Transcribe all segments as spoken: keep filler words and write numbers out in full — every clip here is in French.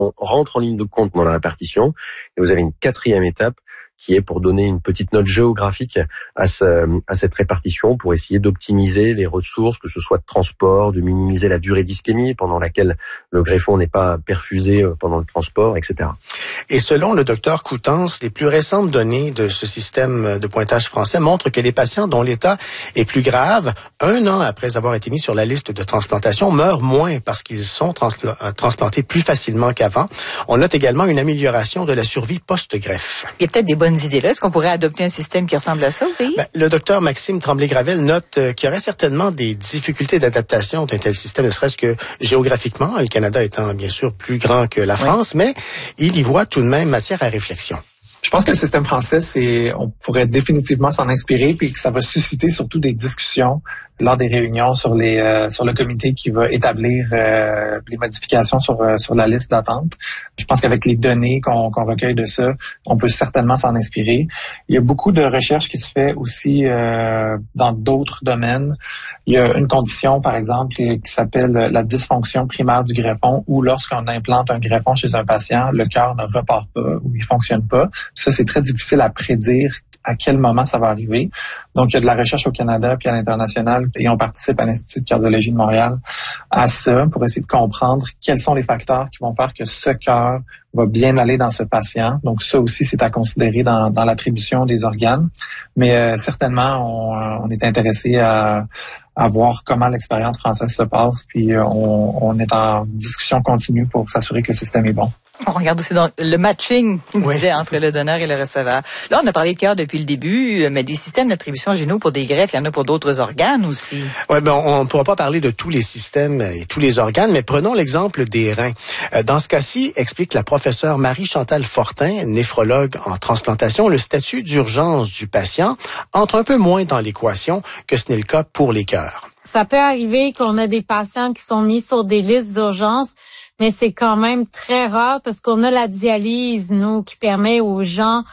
on rentre en ligne de compte dans la répartition. Et vous avez une quatrième étape qui est pour donner une petite note géographique à, ce, à cette répartition pour essayer d'optimiser les ressources, que ce soit de transport, de minimiser la durée d'ischémie pendant laquelle le greffon n'est pas perfusé pendant le transport, et cetera. Et selon le docteur Coutances, les plus récentes données de ce système de pointage français montrent que les patients dont l'état est plus grave, un an après avoir été mis sur la liste de transplantation, meurent moins parce qu'ils sont transpla- transplantés plus facilement qu'avant. On note également une amélioration de la survie post-greffe. Il y a peut-être des bonnes idées là. Est-ce qu'on pourrait adopter un système qui ressemble à ça au pays? Ben, le docteur Maxime Tremblay-Gravel note euh, qu'il y aurait certainement des difficultés d'adaptation d'un tel système, ne serait-ce que géographiquement, le Canada étant bien sûr plus grand que la France, oui. Mais il y voit tout de même matière à réflexion. Je pense que le système français, c'est, on pourrait définitivement s'en inspirer, puis que ça va susciter surtout des discussions lors des réunions sur les euh, sur le comité qui va établir euh, les modifications sur euh, sur la liste d'attente. Je pense qu'avec les données qu'on qu'on recueille de ça, on peut certainement s'en inspirer. Il y a beaucoup de recherches qui se fait aussi euh, dans d'autres domaines. Il y a une condition, par exemple, qui, qui s'appelle la dysfonction primaire du greffon, où lorsqu'on implante un greffon chez un patient, le cœur ne repart pas ou il fonctionne pas. Ça, c'est très difficile à prédire à quel moment ça va arriver. Donc, il y a de la recherche au Canada puis à l'international et on participe à l'Institut de cardiologie de Montréal à ça pour essayer de comprendre quels sont les facteurs qui vont faire que ce cœur va bien aller dans ce patient. Donc, ça aussi, c'est à considérer dans, dans l'attribution des organes. Mais euh, certainement, on, on est intéressé à, à voir comment l'expérience française se passe. Puis, euh, on, on est en discussion continue pour s'assurer que le système est bon. On regarde aussi dans le matching, oui. disait, entre le donneur et le receveur. Là, on a parlé de cœur depuis le début, mais des systèmes d'attribution généraux pour des greffes, il y en a pour d'autres organes aussi. Oui, ben on ne pourra pas parler de tous les systèmes et tous les organes, mais prenons l'exemple des reins. Dans ce cas-ci, explique la professeure Marie-Chantal Fortin, néphrologue en transplantation, le statut d'urgence du patient entre un peu moins dans l'équation que ce n'est le cas pour les cœurs. Ça peut arriver qu'on a des patients qui sont mis sur des listes d'urgence, mais c'est quand même très rare parce qu'on a la dialyse, nous, qui permet aux gens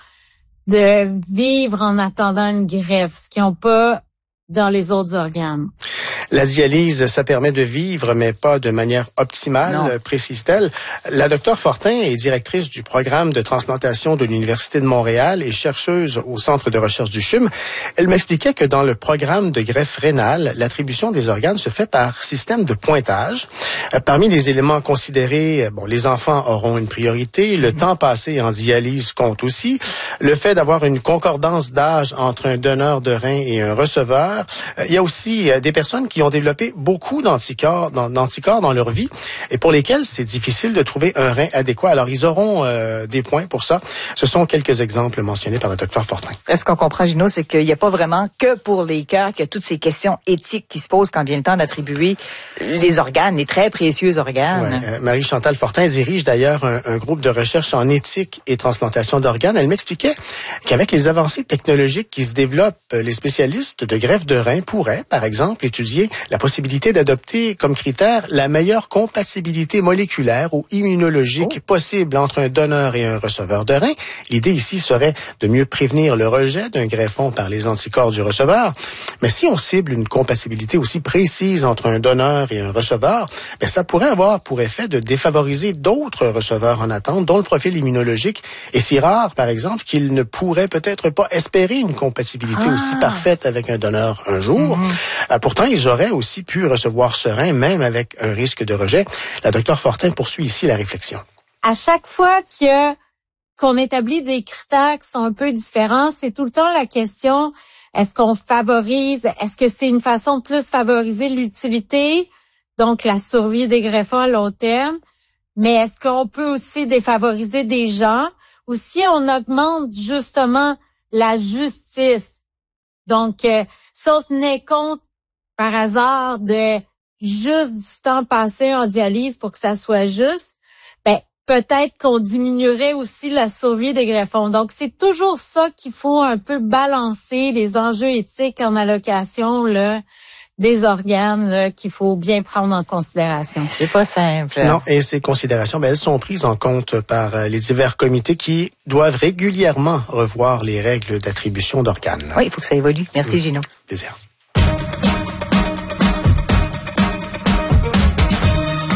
de vivre en attendant une greffe, ce qu'ils n'ont pas dans les autres organes. La dialyse, ça permet de vivre, mais pas de manière optimale, non. précise-t-elle. La docteure Fortin est directrice du programme de transplantation de l'Université de Montréal et chercheuse au Centre de recherche du C H U M. Elle m'expliquait que dans le programme de greffe rénale, l'attribution des organes se fait par système de pointage. Parmi les éléments considérés, bon, les enfants auront une priorité, le mmh. temps passé en dialyse compte aussi, le fait d'avoir une concordance d'âge entre un donneur de rein et un receveur. Il y a aussi des personnes qui ont développé beaucoup d'anticorps dans, d'anticorps dans leur vie et pour lesquels c'est difficile de trouver un rein adéquat. Alors, ils auront euh, des points pour ça. Ce sont quelques exemples mentionnés par le docteur Fortin. Est-ce qu'on comprend, Gino, c'est qu'il n'y a pas vraiment que pour les cœurs qu'il y a toutes ces questions éthiques qui se posent quand vient le temps d'attribuer les organes, les très précieux organes. Ouais, euh, Marie-Chantal Fortin dirige d'ailleurs un, un groupe de recherche en éthique et transplantation d'organes. Elle m'expliquait qu'avec les avancées technologiques qui se développent, les spécialistes de greffe de rein pourraient, par exemple, étudier la possibilité d'adopter comme critère la meilleure compatibilité moléculaire ou immunologique oh. possible entre un donneur et un receveur de rein. L'idée ici serait de mieux prévenir le rejet d'un greffon par les anticorps du receveur. Mais si on cible une compatibilité aussi précise entre un donneur et un receveur, bien, ça pourrait avoir pour effet de défavoriser d'autres receveurs en attente dont le profil immunologique est si rare, par exemple, qu'ils ne pourraient peut-être pas espérer une compatibilité ah. aussi parfaite avec un donneur un jour. Mm-hmm. Euh, pourtant, ils auraient aussi pu recevoir ce rein, même avec un risque de rejet. La docteure Fortin poursuit ici la réflexion. À chaque fois que qu'on établit des critères qui sont un peu différents, c'est tout le temps la question, est-ce qu'on favorise, est-ce que c'est une façon de plus favoriser l'utilité, donc la survie des greffons à long terme, mais est-ce qu'on peut aussi défavoriser des gens, ou si on augmente justement la justice, donc euh, si on tenait compte par hasard de juste du temps passé en dialyse pour que ça soit juste, ben peut-être qu'on diminuerait aussi la survie des greffons. Donc, c'est toujours ça qu'il faut un peu balancer, les enjeux éthiques en allocation là, des organes là, qu'il faut bien prendre en considération. C'est pas simple. Non, et ces considérations, ben, elles sont prises en compte par les divers comités qui doivent régulièrement revoir les règles d'attribution d'organes. Oui, il faut que ça évolue. Merci, oui. Gino. Plaisir.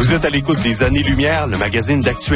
Vous êtes à l'écoute des Années-Lumière, le magazine d'actualité